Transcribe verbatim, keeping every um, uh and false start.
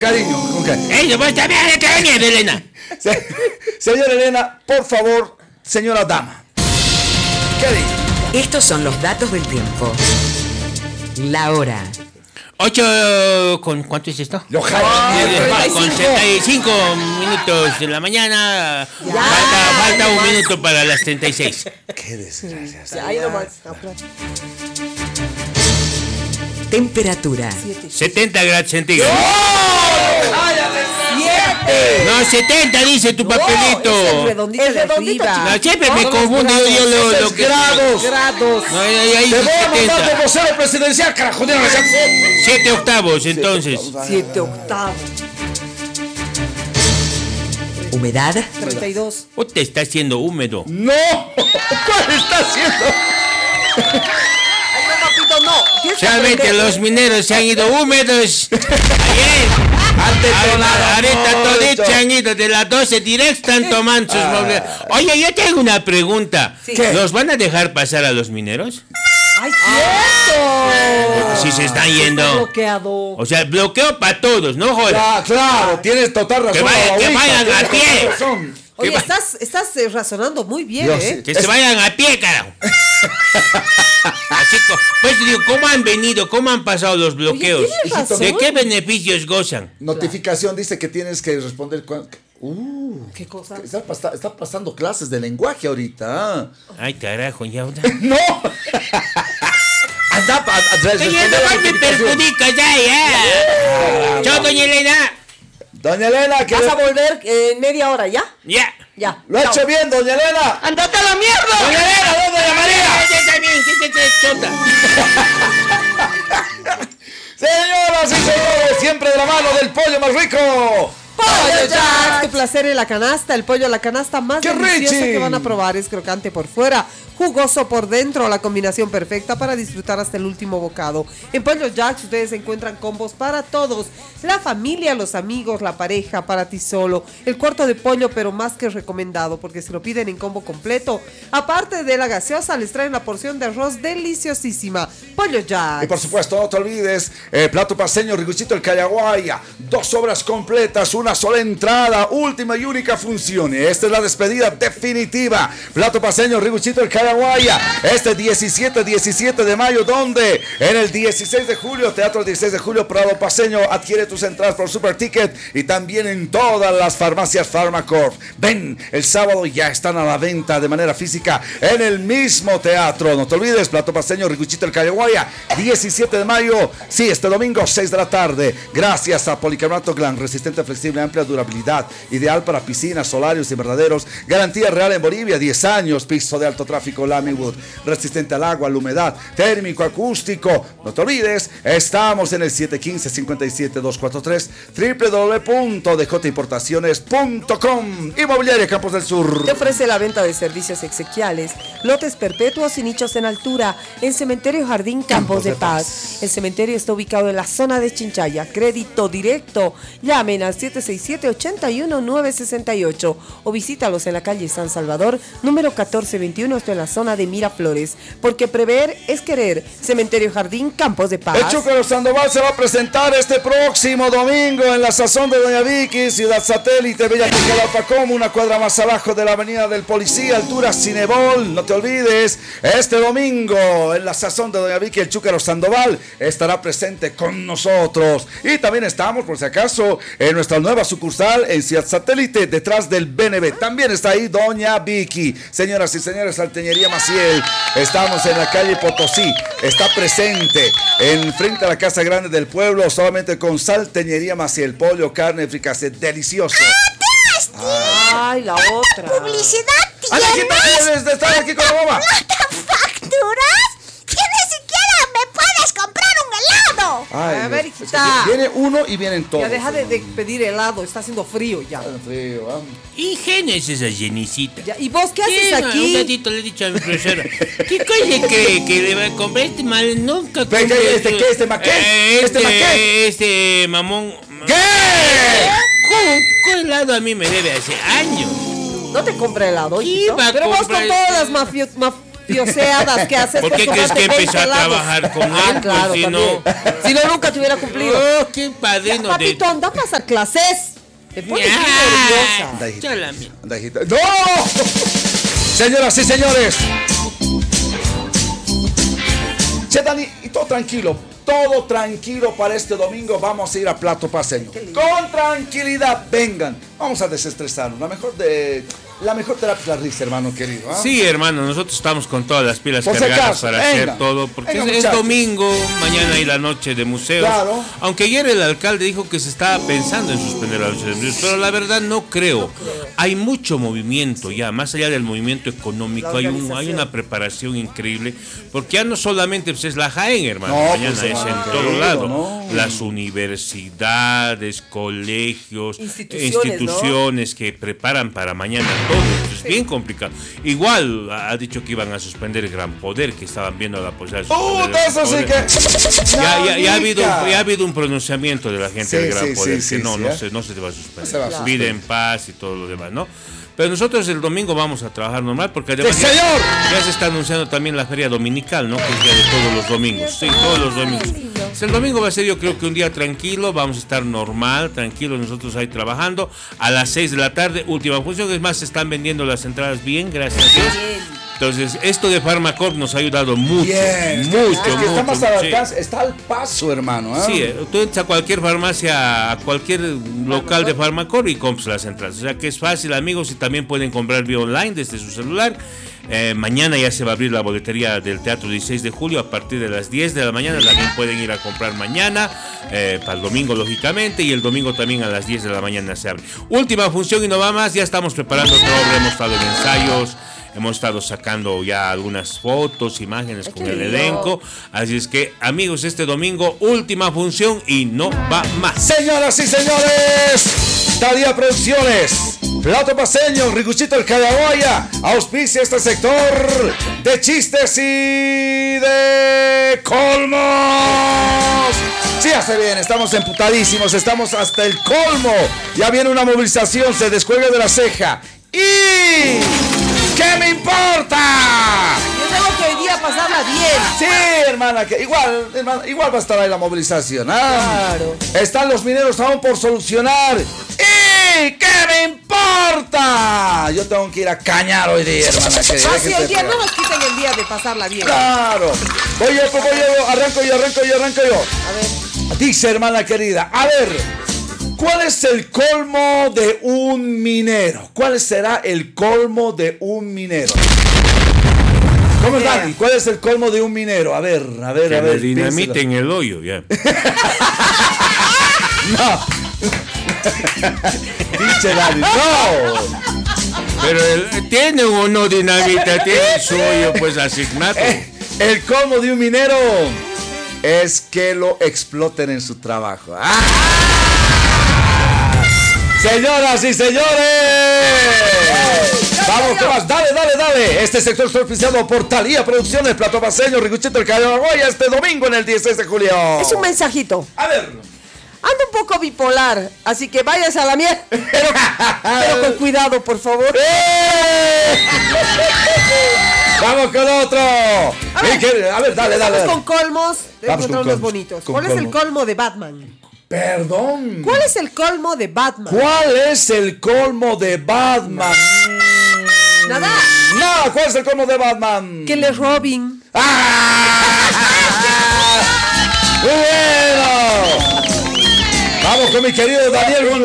Cariño, con cariño. ¡Ey, vos también le trae nieve, Elena! Se, señora Elena, por favor, señora dama. ¿Qué dice? Estos son los datos del tiempo. La hora. Ocho... ¿Con cuánto es esto? Lo jalo. Oh, con treinta y cinco minutos de la mañana. Ya. Falta, falta un minuto para las treinta y seis. Qué desgracia. Ya, ahí nomás. Temperatura. setenta grados centígrados. ¡Siete! No, setenta dice tu papelito. Es el redondito, El redondito, de arriba. No, siempre me confundo yo lo, lo que... Grados. Grados. No, ahí, ahí Te dice voy a mandar setenta. como vocero presidencial, carajo. De la Siete octavos, entonces. Siete octavos. Humedad. Treinta y dos. ¿O te está haciendo húmedo? No. ¿Cuál está haciendo? Ay, no, papito, no. Tienes que Realmente aprender. los mineros se han ido húmedos. Ayer. Antes Ahorita, ahorita mucho. toditos se han ido de las doce directo, están tomando sus movidas. Oye, yo tengo una pregunta. Sí. ¿Qué? ¿Los van a dejar pasar a los mineros? ¡Ay, cierto! Si se están Está yendo. bloqueado. O sea, bloqueo para todos, no jodas. Ah, claro, tienes total razón. Que vayan- que ahorita, vayan tienes a pie. total razón. Oye, va- estás, estás eh, razonando muy bien, Yo ¿eh? sí. Que se vayan a pie, carajo. Así co- pues digo, ¿cómo han venido? ¿Cómo han pasado los bloqueos? tienes razón. ¿De qué beneficios gozan? Notificación dice que tienes que responder. cu- Uh, ¿Qué cosa? está, pasa- está pasando clases de lenguaje ahorita. Ay, carajo, ya. No. Anda, pa- a- Que ya responder la no me notificación. perjudica ya, ya. Chao, doña Elena. Doña Elena, que ¿Vas a volver eh, en media hora, ya? Ya. Ya. lo ha Chao. hecho bien, doña Elena. ¡Andate a la mierda! Doña Elena, ¿dónde doña María? Ya está bien, quítate, chota. Señoras y señores, siempre de la mano del pollo más rico. Pollo Jack, tu placer en la canasta, el pollo a la canasta más ¡Qué delicioso richi! que van a probar, es crocante por fuera, jugoso por dentro, la combinación perfecta para disfrutar hasta el último bocado. En Pollo Jack ustedes encuentran combos para todos, la familia, los amigos, la pareja, para ti solo, el cuarto de pollo pero más que recomendado porque se lo piden en combo completo. Aparte de la gaseosa les traen la porción de arroz deliciosísima. Pollo Jack. Y por supuesto, no te olvides, el plato paseño Riguchito el Cayaguaya. Dos obras completas, una sola entrada, última y única función. Esta es la despedida definitiva. Plato paseño Riguchito el Cayaguaya. Este diecisiete, diecisiete de mayo, ¿dónde? En el dieciséis de julio, Teatro dieciséis de julio, Prado Paseño. Adquiere tus entradas por Super Ticket y también en todas las farmacias Pharmacorp. Ven, el sábado ya están a la venta de manera física en el mismo teatro. No te olvides, plato paseño Riguchito el Cayaguaya, diecisiete de mayo, sí, este domingo, seis de la tarde. Gracias a Policarbonato Glan, resistente, flexible, amplia durabilidad, ideal para piscinas, solarios y verdaderos. Garantía real en Bolivia, diez años, piso de alto tráfico Lamywood, resistente al agua, a la humedad, térmico, acústico. No te olvides, estamos en el siete uno cinco, cinco siete dos cuatro tres, doble u doble u doble u punto d j importaciones punto com. Inmobiliaria Campos del Sur. Te ofrece la venta de servicios exequiales, lotes perpetuos y nichos en altura en Cementerio Jardín Campos de Paz. El cementerio está ubicado en la zona de Chinchaya. Crédito directo. Llamen al siete seis siete, ocho uno, nueve seis ocho o visítalos en la calle San Salvador, número catorce veintiuno, esto en la zona de Miraflores. Porque prever es querer. Cementerio Jardín Campos de Paz. El Chúcaro Sandoval se va a presentar este próximo domingo en la Sazón de Doña Vicky, Ciudad Satélite, Bella Tequilapacom, una cuadra más abajo de la Avenida del Policía, altura Cinebol. No te olvides, este domingo en la Sazón de Doña Vicky, el Chúcaro Sandoval estará presente con nosotros. Y también estamos, por si acaso, en nuestra nueva sucursal en Ciudad Satélite, detrás del B N B. También está ahí Doña Vicky. Señoras y señores, Salteñería Maciel. Estamos en la calle Potosí. Está presente en frente a la Casa Grande del Pueblo, solamente con Salteñería Maciel. Pollo, carne, fricase, delicioso. Ay, la otra. ¿Publicidad ¡Ay, tienes? hijita, tienes de estar aquí con la mamá! ¿No te facturas? Que ni siquiera me puedes comprar un helado. Ay, A ver, es que hijita. viene uno y vienen todos. Ya deja de, de pedir helado, está haciendo frío ya. Está frío, vamos. ¿Y quién es esa Jenicita? Ya, ¿y vos qué haces ¿Quién? Un aquí? ratito le he dicho a mi profesora. ¿Qué cosa cree que le va a comprar este mal? Nunca ¿Qué, compra qué, este eso. qué, este maqué? Eh, ¿Este Este, maqué? este mamón. ¿Qué? ¿Cómo? ¿Qué helado a mí me debe hace años? No te compra helado, ¿Qué hijito. va a Pero vos comprar con todas este? las mafio, maf- pioseadas que haces. ¿Por qué por crees que tomarte empezó a veinte helados? trabajar con Ah, él? claro, Pues, si también. no... Si no, nunca te hubiera cumplido. Oh, qué Ya, padrino de... papito, anda a pasar clases. Me pone bien Ya. nerviosa. Anda, hijita. Ya la mía. Anda, hijita. ¡No! Señoras y señores. Che, Dani, y todo tranquilo, todo tranquilo para este domingo. Vamos a ir a Plato Paceño. Con tranquilidad, vengan. Vamos a desestresarnos. La mejor de... La mejor terapia es la risa, hermano querido. ¿Ah? Sí, hermano, nosotros estamos con todas las pilas Por si cargadas acaso, para venga. hacer todo, porque Venga, es, es muchachos. domingo, mañana y la noche de museos. Claro. Aunque ayer el alcalde dijo que se estaba pensando en suspender la noche de museos, pero la verdad no creo. Hay mucho movimiento ya, más allá del movimiento económico, La hay, un, hay organización. una preparación increíble, porque ya no solamente pues, es la Jaén, hermano, No, mañana pues, es hermano en querido, todo lado. no. Las universidades, colegios, Instituciones, instituciones que preparan para mañana todo. Es bien complicado. Igual ha dicho que iban a suspender el Gran Poder, que estaban viendo la posibilidad de suspender ¡Puta, el eso sí Gran que! Poder. Ya, ya, ya ha habido, Nanica. ya ha habido un pronunciamiento de la gente Sí, del Gran sí, Poder, sí, que sí, no, sí, no, ¿eh? se, no se te va a suspender. No se va a Piden suspender. paz y todo lo demás, ¿no? Pero nosotros el domingo vamos a trabajar normal, porque además ¡Sí, ya, señor! ya se está anunciando también la feria dominical, ¿no? Que es día de todos los domingos. Sí, todos los domingos. Pues el domingo va a ser, yo creo que un día tranquilo, vamos a estar normal, tranquilos nosotros ahí trabajando. A las seis de la tarde, última función. Es más, se están vendiendo las entradas bien, gracias a Dios. Entonces, esto de Pharmacorp nos ha ayudado mucho, Bien, mucho, es que mucho. está más al sí. alcance, está al paso, hermano. ¿eh? Sí, eh, tú entras a cualquier farmacia, a cualquier local de Pharmacorp y compras las entradas. O sea que es fácil, amigos, y también pueden comprar vía online desde su celular. Eh, mañana ya se va a abrir la boletería del Teatro dieciséis de julio a partir de las diez de la mañana. También pueden ir a comprar mañana, eh, para el domingo lógicamente, y el domingo también a las diez de la mañana se abre. Última función y no va más, ya estamos preparando todo, hemos estado en ensayos. Hemos estado sacando ya algunas fotos, imágenes Ay, con qué el lindo. elenco. Así es que, amigos, este domingo, última función y no va más. Señoras y señores, Talía Producciones, Plato Paceño, Riguchito el Callaguaya, auspicia este sector de chistes y de colmos. Sí, hace bien, estamos emputadísimos, estamos hasta el colmo. Ya viene una movilización, se descuelga de la ceja. ¿Y qué me importa? Yo tengo que hoy día pasarla bien. Sí, hermana, que igual, hermana, igual va a estar ahí la movilización. ¿Ah? Claro. Están los mineros aún por solucionar. ¿Y qué me importa? Yo tengo que ir a cañar hoy día, hermana. Que Ah, sí, déjense hoy día pegar. no nos quiten el día de pasarla bien. Claro. Voy yo, pues voy yo, arranco yo, arranco yo, arranco yo. A ver. Dice, hermana querida, a ver, ¿cuál es el colmo de un minero? ¿Cuál será el colmo de un minero? ¿Cómo es, Dani? ¿Cuál es el colmo de un minero? A ver, a ver, Que a me ver. dinamite piénselo. en el hoyo, ya. No. Dice Dani, no. Pero el- tiene o no dinamita, tiene su hoyo, pues asignado. Eh, el colmo de un minero es que lo exploten en su trabajo. ¡Ah! Señoras y señores, vamos, ¿qué más? Dale, dale, dale. Este sector está auspiciado por Talía Producciones, Plato Paceño, Riguchito el Callaguaya, este domingo en el dieciséis de julio. Es un mensajito. A ver. Anda un poco bipolar, así que vayas a la mierda. Pero, pero con cuidado, por favor. ¡Eh! Vamos con otro. A ver, Mi querida, a ver, dale, dale. Vamos dale. con colmos. Vamos De con encontrar unos colmos, bonitos. con ¿Cuál es el colmos. colmo de Batman? Perdón. ¿Cuál es el colmo de Batman? ¿Cuál es el colmo de Batman? Nada. No, ¿cuál es el colmo de Batman? Que le Robin. ¡Ah! ¡Muy bueno! Vamos con mi querido Daniel González.